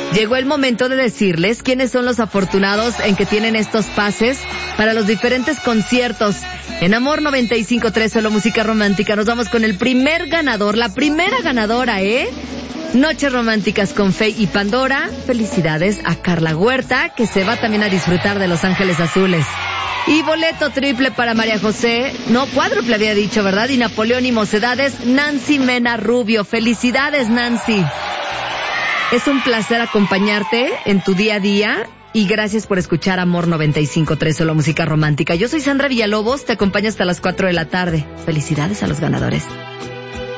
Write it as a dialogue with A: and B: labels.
A: Llegó el momento de decirles quiénes son los afortunados en que tienen estos pases para los diferentes conciertos. En Amor 95.3, solo música romántica, nos vamos con el primer ganador, la primera ganadora, Noches románticas con Fey y Pandora. Felicidades a Carla Huerta, que se va también a disfrutar de Los Ángeles Azules. Y boleto triple para María José, no, cuádruple había dicho, ¿verdad? Y Napoleón y Mocedades, Nancy Mena Rubio. Felicidades, Nancy. Es un placer acompañarte en tu día a día y gracias por escuchar Amor 95.3, solo música romántica. Yo soy Sandra Villalobos, te acompaño hasta las 4 de la tarde. Felicidades a los ganadores.